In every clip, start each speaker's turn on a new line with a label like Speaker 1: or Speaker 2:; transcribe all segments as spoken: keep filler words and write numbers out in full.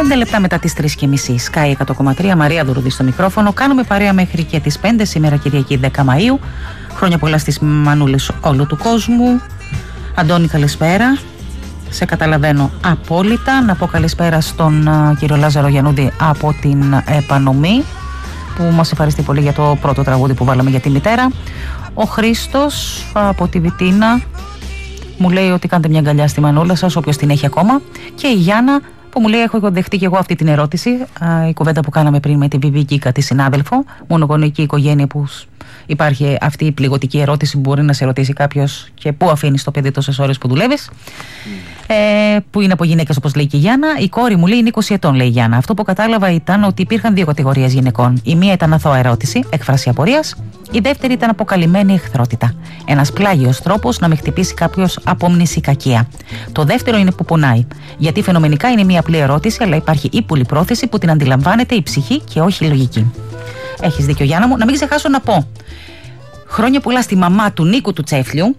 Speaker 1: πέντε λεπτά μετά τις τρεις και μισή. Sky εκατό κόμμα τρία, Μαρία Δουρουδή στο μικρόφωνο. Κάνουμε παρέα μέχρι και τις πέντε, σήμερα Κυριακή δέκα Μαΐου. Χρόνια πολλά στις μανούλες όλου του κόσμου. Αντώνη, καλησπέρα. Σε καταλαβαίνω απόλυτα. Να πω καλησπέρα στον uh, κύριο Λάζαρο Γιαννούδη από την Επανομή, που μας ευχαριστεί πολύ για το πρώτο τραγούδι που βάλαμε για τη μητέρα. Ο Χρήστος από τη Βιτίνα μου λέει ότι κάντε μια αγκαλιά στη μανούλα σας, όποιος την έχει ακόμα. Και η Γιάννα που μου λέει: έχω δεχτεί και εγώ αυτή την ερώτηση. Α, η κουβέντα που κάναμε πριν με τη Βιβί Κίκα, τη συνάδελφο, μονογονεϊκή οικογένεια, που υπάρχει αυτή η πληγωτική ερώτηση που μπορεί να σε ρωτήσει κάποιος, και πού αφήνεις το παιδί τόσες ώρες που δουλεύεις. Mm. Ε, που είναι από γυναίκες, όπως λέει και η Γιάννα. Η κόρη μου λέει είναι είκοσι ετών, λέει η Γιάννα. Αυτό που κατάλαβα ήταν ότι υπήρχαν δύο κατηγορίες γυναικών. Η μία ήταν αθώα ερώτηση, έκφραση απορίας. Η δεύτερη ήταν αποκαλυμμένη εχθρότητα. Ένας πλάγιος τρόπος να με χτυπήσει κάποιος από μνησικακία. Το δεύτερο είναι που πονάει. Γιατί φαινομενικά είναι μία απλή ερώτηση, αλλά υπάρχει ύπουλη πρόθεση που την αντιλαμβάνεται η ψυχή και όχι η λογική. Έχεις δίκιο, Γιάννα μου. Να μην ξεχάσω να πω χρόνια πολλά στη μαμά του Νίκου του Τσέφλιου,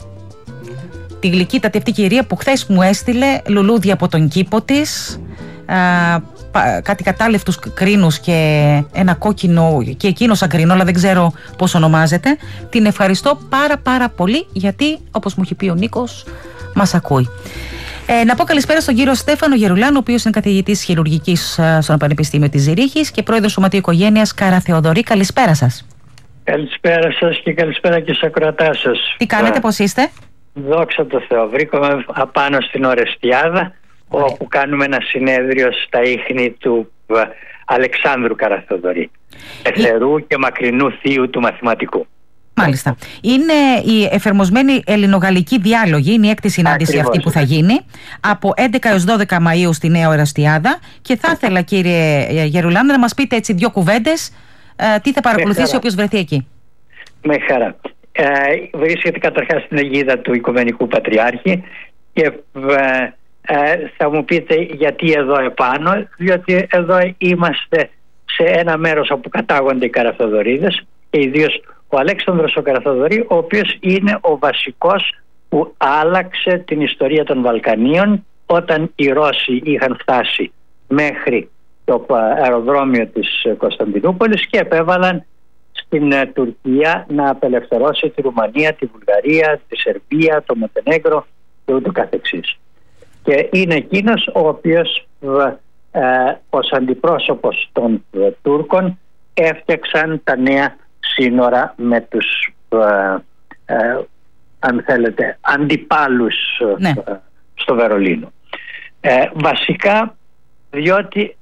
Speaker 1: τη γλυκύτατη αυτή κυρία που χθες μου έστειλε λουλούδια από τον κήπο της, α, κάτι κατάλευτους κρίνους και ένα κόκκινο και εκείνο σαν κρίνο, αλλά δεν ξέρω πώς ονομάζεται. Την ευχαριστώ πάρα πάρα πολύ, γιατί όπως μου έχει πει ο Νίκος, μας ακούει. Ε, να πω καλησπέρα στον κύριο Στέφανο Γερουλάνο, ο οποίος είναι καθηγητής χειρουργικής στο Πανεπιστήμιο της Ζηρίχης και πρόεδρος Σωματείου Οικογένειας Καραθεοδωρή. Καλησπέρα σας.
Speaker 2: Καλησπέρα σας και καλησπέρα και στους ακροατάς σας.
Speaker 1: Τι κάνετε, πώς είστε?
Speaker 2: Δόξα τω Θεώ, βρήκαμε απάνω στην Ορεστιάδα, Ωραία. όπου κάνουμε ένα συνέδριο στα ίχνη του Αλεξάνδρου Καραθεοδωρή, εθερού Η... και μακρινού θείου του μαθηματικού. Μάλιστα.
Speaker 1: Είναι η εφαρμοσμένη ελληνογαλλική διάλογη, είναι η έκτη συνάντηση Ακριβώς. αυτή που θα γίνει από έντεκα έως δώδεκα Μαΐου στη Νέα Ορεστιάδα, και θα ήθελα, κύριε Γερουλάνο, να μας πείτε έτσι δύο κουβέντες ε, τι θα παρακολουθήσει όποιος βρεθεί εκεί.
Speaker 2: Με χαρά. Ε, βρίσκεται καταρχάς στην αιγίδα του Οικουμενικού Πατριάρχη και ε, ε, θα μου πείτε γιατί εδώ επάνω, διότι εδώ είμαστε σε ένα μέρος όπου κατάγονται οι Καραθεοδωρίδες, και ιδίως ο Αλέξανδρος ο Καραθεοδωρή, ο οποίος είναι ο βασικός που άλλαξε την ιστορία των Βαλκανίων όταν οι Ρώσοι είχαν φτάσει μέχρι το αεροδρόμιο της Κωνσταντινούπολης και επέβαλαν στην Τουρκία να απελευθερώσει τη Ρουμανία, τη Βουλγαρία, τη Σερβία, το Μοντενέγκρο και ούτω καθεξής. Και είναι εκείνος ο οποίος ε, ως αντιπρόσωπος των ε, Τούρκων έφτιαξαν τα νέα σύνορα με τους ε, ε, αν θέλετε αντιπάλους ναι. ε, στο Βερολίνο. Ε, βασικά διότι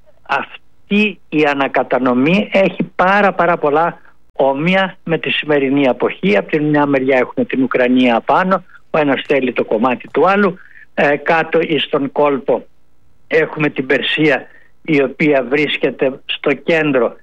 Speaker 2: αυτή η ανακατανομή έχει πάρα πάρα πολλά όμοια με τη σημερινή εποχή. Από την μια μεριά έχουμε την Ουκρανία απάνω, ο ένας θέλει το κομμάτι του άλλου, ε, κάτω στον κόλπο έχουμε την Περσία, η οποία βρίσκεται στο κέντρο